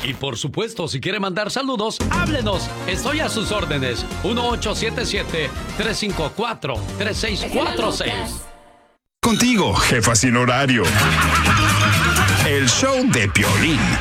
Y por supuesto, si quiere mandar saludos, háblenos. Estoy a sus órdenes. 1877-354-3646. Contigo, jefa sin horario. El show de Piolín.